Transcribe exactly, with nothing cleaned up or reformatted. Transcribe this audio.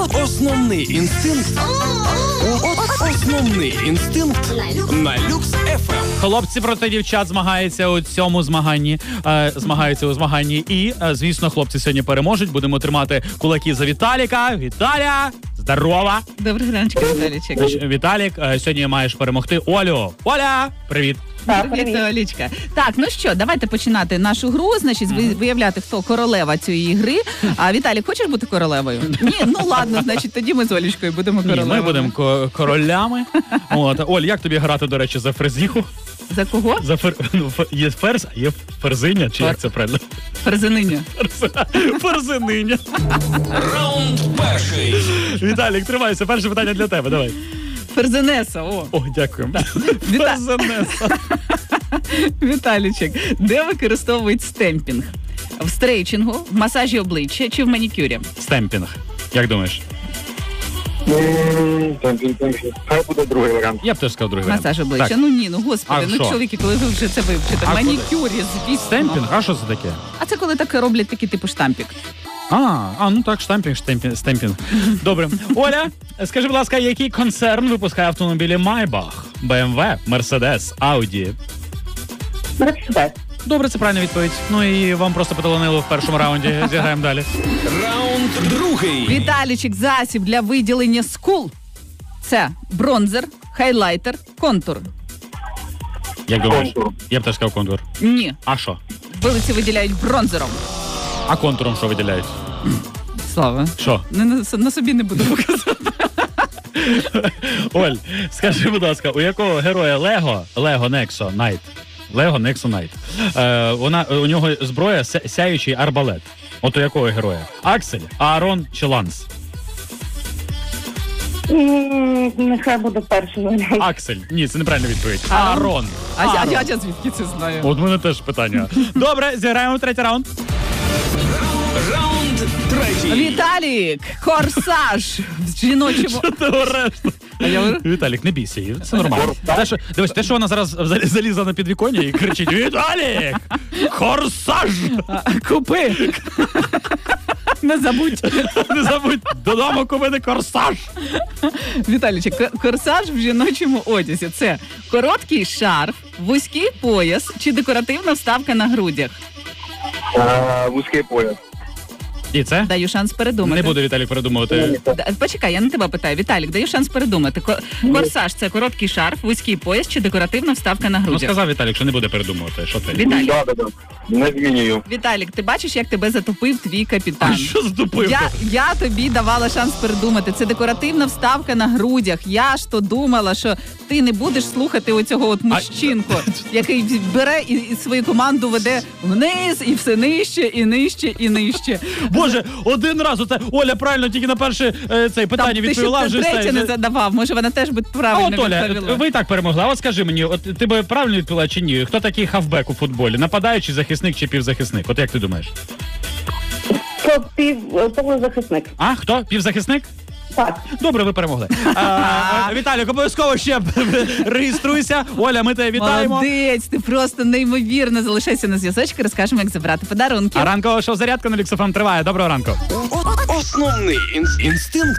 Основний інстинкт. Основний інстинкт на Люкс еф ем. Хлопці проти дівчат змагаються у цьому змаганні. Е, змагаються у змаганні. І, е, звісно, хлопці сьогодні переможуть. Будемо тримати кулаки за Віталіка. Віталя! Здорова! Доброго раночка, Віталічек. Віталік, е, сьогодні маєш перемогти Олю. Оля, привіт! Привіт, Олічка. Так, ну що, давайте починати нашу гру, значить, mm-hmm. виявляти, хто королева цієї гри. А, Віталік, хочеш бути королевою? Ні, ну ладно, значить, тоді ми з Олічкою будемо королевами. Ні, ми будемо ко- королями. От. Оль, як тобі грати, до речі, за ферзіху? За кого? За фер... ну, є ферзь, а є ферзиня, чи як це правильно? Ферзининя. Ферзининя. Раунд перший. Віталік, тримайся, перше питання для тебе, давай. Ферзинеса, о. О, дякую. Віта... Ферзинеса. Віталічек, де використовують стемпінг? В стрейчингу, в масажі обличчя чи в манікюрі? Стемпінг. Як думаєш? Хай буде другий варіант. Я б теж сказав другий варіант. Масаж обличчя. Так. Ну ні, ну господи, А ну що? чоловіки, коли ви вже це вивчите. А Манікюрі, звісно. Стемпінг? А що це таке? А це коли так роблять такий типу штампік. А, а, ну так, штампінг, штемпінг, стемпінг. Добре. Оля, скажи, будь ласка, який концерн випускає автомобілі Maybach, бе ем ве, Mercedes, Audi? Мерседес. Добре, це правильна відповідь. Ну і вам просто поталанило в першому раунді. Зіграємо далі. Раунд другий. Віталічик, засіб для виділення скул. Це бронзер, хайлайтер, контур. Як думаєш? Контур. Я б теж сказав контур. Ні, А що? вилиці виділяють бронзером. А контуром що виділяють? Слава. Що? Не, на, на собі не буду показувати. Оль, скажи, будь ласка, у якого героя Лего, Лего Нексо Найт, Лего Нексо Найт, е, вона, у нього зброя ся- сяючий арбалет. От у якого героя? Аксель, Аарон чи Ланс? М, Нехай буде перший варіант. Аксель. Ні, це неправильна відповідь. Аарон? Аарон. А, я- а Аарон. я, я звідки це знаю? От в мене теж питання. Добре, зіграємо третій раунд. Раунд третій. Віталік, корсаж в жіночому... Що ти говориш? А я говорю? Віталік, не бійся її, це нормально. Те, що, дивись, те, що вона зараз зал- залізла на підвіконня і кричить: Віталік! Корсаж! А, Купи. Не забудь. Не забудь, додому купити корсаж! Віталічик, к- корсаж в жіночому одязі. Це короткий шарф, вузький пояс чи декоративна вставка на грудях? Е, Вузький пояс. І це? Даю шанс передумати. Не буду, Віталік, передумувати. Да, почекай, я не тебе питаю. Віталік, даю шанс передумати. Ко- Корсаж – це короткий шарф, вузький пояс чи декоративна вставка на Ну, грудях? сказав Віталік, що не буде передумувати. Що ти? Віталік, Да, да, да. Не змінюю. Віталік, ти бачиш, як тебе затопив твій А капітан? що здупив? Я, я тобі давала шанс передумати. Це декоративна вставка на грудях. Я ж то думала, що ти не будеш слухати оцього от мужчинку, який бере і, і свою команду веде вниз, і все нижче, і нижче, і нижче. Боже, один раз оце Оля правильно тільки на перше е, це питання Там, ти відповіла. ще Вже третє все. не задавав. Може, вона теж би А правильно от, Оля, відповіла. ви і так перемогли. А от скажи мені, от ти би правильно відповіла чи ні? Хто такий хавбек у футболі? Нападаючий, захисник чи півзахисник? От як ти думаєш? Це пів полузахисник. А, хто? Півзахисник? Так. Добре, ви перемогли. А, Віталік, обов'язково ще реєструйся. Оля, ми тебе вітаємо. Молодець, ти просто неймовірно. Залишайся на зв'язочку, розкажемо, як забрати подарунки. А ранкова шоу «Зарядка» на Люкс еф ем триває. Доброго ранку. Основний інс- інстинкт